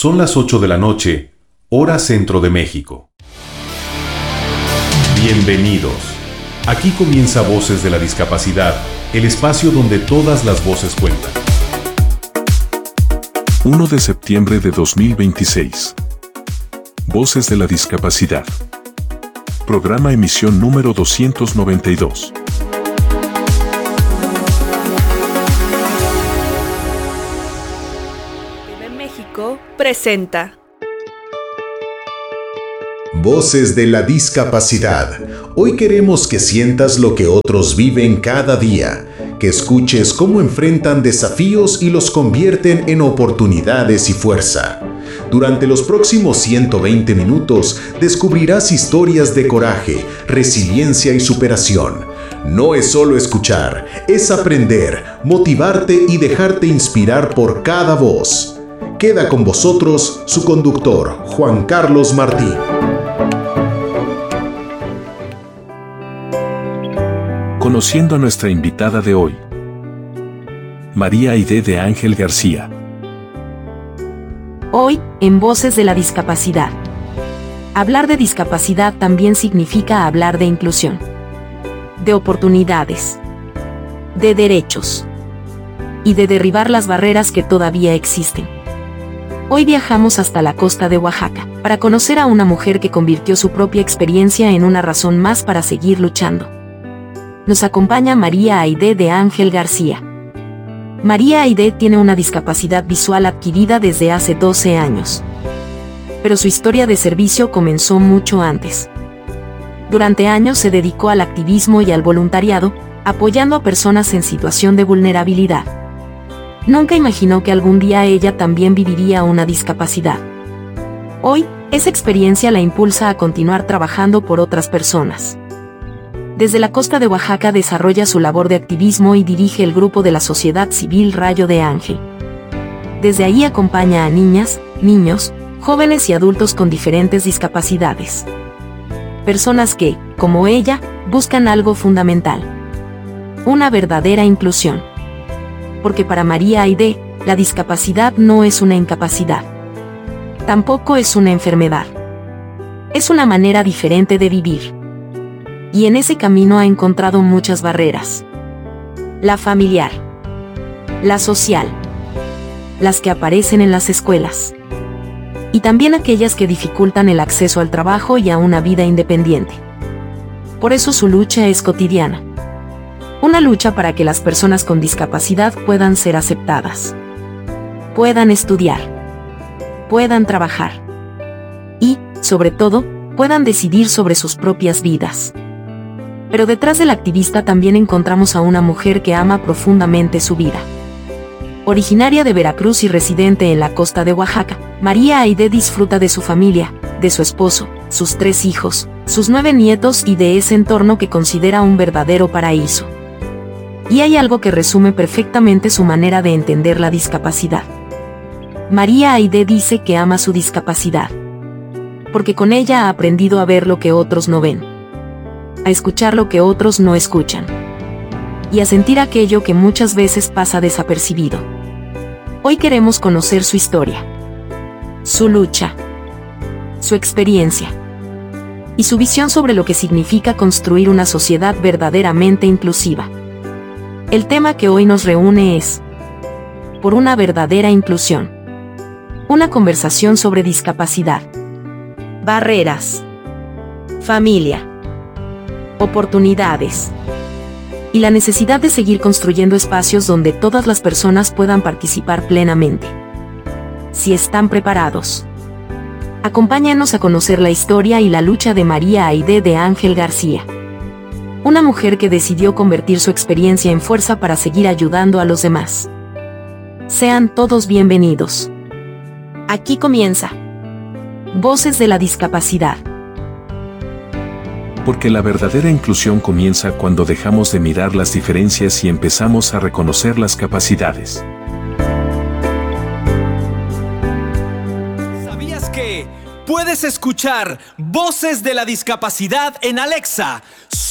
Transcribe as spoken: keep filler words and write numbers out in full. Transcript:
Son las ocho de la noche, hora centro de México. Bienvenidos. Aquí comienza Voces de la Discapacidad, el espacio donde todas las voces cuentan. primero de septiembre de dos mil veintiséis. Voces de la Discapacidad. Programa emisión número doscientos noventa y dos. T V México presenta Voces de la Discapacidad. Hoy queremos que sientas lo que otros viven cada día, que escuches cómo enfrentan desafíos y los convierten en oportunidades y fuerza. Durante los próximos ciento veinte minutos descubrirás historias de coraje, resiliencia y superación. No es solo escuchar, es aprender, motivarte y dejarte inspirar por cada voz. Queda con vosotros su conductor, Juan Carlos Martín. Conociendo a nuestra invitada de hoy, María Aide de Ángel García. Hoy, en Voces de la Discapacidad. Hablar de discapacidad también significa hablar de inclusión, de oportunidades, de derechos y de derribar las barreras que todavía existen. Hoy viajamos hasta la costa de Oaxaca para conocer a una mujer que convirtió su propia experiencia en una razón más para seguir luchando. Nos acompaña María Aide de Ángel García. María Aide tiene una discapacidad visual adquirida desde hace doce años. Pero su historia de servicio comenzó mucho antes. Durante años se dedicó al activismo y al voluntariado, apoyando a personas en situación de vulnerabilidad. Nunca imaginó que algún día ella también viviría una discapacidad. Hoy, esa experiencia la impulsa a continuar trabajando por otras personas. Desde la costa de Oaxaca desarrolla su labor de activismo y dirige el grupo de la sociedad civil Rayo de Ángel. Desde ahí acompaña a niñas, niños, jóvenes y adultos con diferentes discapacidades. Personas que, como ella, buscan algo fundamental: una verdadera inclusión. Porque para María Aide, la discapacidad no es una incapacidad. Tampoco es una enfermedad. Es una manera diferente de vivir. Y en ese camino ha encontrado muchas barreras. La familiar, la social, las que aparecen en las escuelas, y también aquellas que dificultan el acceso al trabajo y a una vida independiente. Por eso su lucha es cotidiana. Una lucha para que las personas con discapacidad puedan ser aceptadas, puedan estudiar, puedan trabajar y, sobre todo, puedan decidir sobre sus propias vidas. Pero detrás del activista también encontramos a una mujer que ama profundamente su vida. Originaria de Veracruz y residente en la costa de Oaxaca, María Aide disfruta de su familia, de su esposo, sus tres hijos, sus nueve nietos y de ese entorno que considera un verdadero paraíso. Y hay algo que resume perfectamente su manera de entender la discapacidad. María Aide dice que ama su discapacidad, porque con ella ha aprendido a ver lo que otros no ven, a escuchar lo que otros no escuchan, y a sentir aquello que muchas veces pasa desapercibido. Hoy queremos conocer su historia, su lucha, su experiencia, y su visión sobre lo que significa construir una sociedad verdaderamente inclusiva. El tema que hoy nos reúne es Por una verdadera inclusión. Una conversación sobre discapacidad, barreras, familia, oportunidades y la necesidad de seguir construyendo espacios donde todas las personas puedan participar plenamente. Si están preparados, acompáñanos a conocer la historia y la lucha de María Aide de Ángel García. Una mujer que decidió convertir su experiencia en fuerza para seguir ayudando a los demás. Sean todos bienvenidos. Aquí comienza Voces de la Discapacidad. Porque la verdadera inclusión comienza cuando dejamos de mirar las diferencias y empezamos a reconocer las capacidades. ¿Sabías que puedes escuchar Voces de la Discapacidad en Alexa?